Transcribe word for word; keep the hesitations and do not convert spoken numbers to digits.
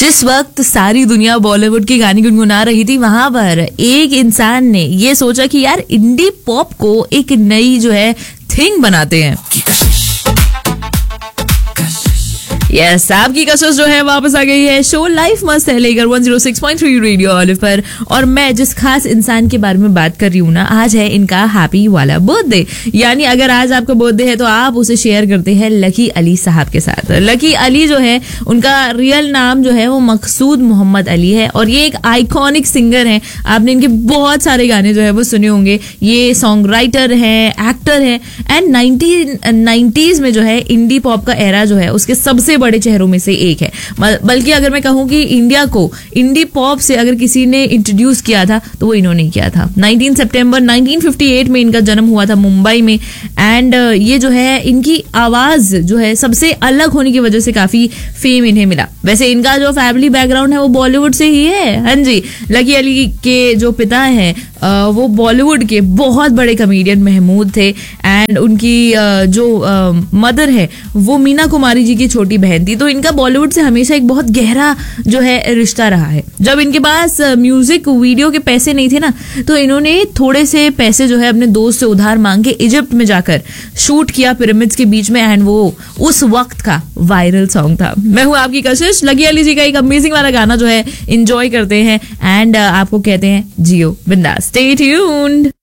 जिस वक्त सारी दुनिया बॉलीवुड की गाने गुनगुना रही थी, वहां पर एक इंसान ने ये सोचा कि यार इंडी पॉप को एक नई जो है थिंग बनाते हैं। यस yes, आपकी कशिश जो है वापस आ गई है। शो लाइफ मस्त है लेकर one zero six point three radio olive पर। और मैं जिस खास इंसान के बारे में बात कर रही हूँ ना, आज है इनका हैप्पी वाला बर्थडे। यानी अगर आज आपका बर्थडे है तो आप उसे शेयर करते हैं लकी अली साहब के साथ। लकी अली जो है, उनका रियल नाम जो है वो मकसूद मोहम्मद अली है और ये एक आइकॉनिक सिंगर है। आपने इनके बहुत सारे गाने जो है वो सुने होंगे। ये सॉन्ग राइटर है, एक्टर है एंड नाइनटीन नाइनटीज में जो है इंडी पॉप का एरा जो है उसके सबसे बड़े चेहरों में से एक है। बल्कि अगर मैं कहूं कि इंडिया को इंडी पॉप से अगर किसी ने इंट्रोड्यूस किया था तो वो इन्होंने किया था। उन्नीस सितंबर नाइनटीन फिफ्टी एट में इनका जन्म हुआ था मुंबई में। एंड ये जो है इनकी आवाज जो है सबसे अलग होने की वजह से काफी फेम इन्हें मिला। वैसे इनका जो फैमिली बैकग्राउंड है वो बॉलीवुड से ही है। हाँ जी, लकी अली के जो पिता हैं वो बॉलीवुड के बहुत बड़े कमेडियन महमूद थे एंड उनकी जो मदर है वो मीना कुमारी जी की छोटी बहन थी। तो इनका बॉलीवुड से हमेशा एक बहुत गहरा जो है रिश्ता रहा है। जब इनके पास म्यूजिक वीडियो के पैसे नहीं थे ना, तो इन्होंने थोड़े से पैसे जो है अपने दोस्त से उधार मांग के इजिप्ट में जाकर शूट किया पिरामिड्स के बीच में एंड वो उस वक्त का वायरल सॉन्ग था। मैं हूँ आपकी कशिश। लकी अली जी का एक अमेजिंग वाला गाना जो है एंजॉय करते हैं एंड आपको कहते हैं जियो बिंदास। Stay tuned.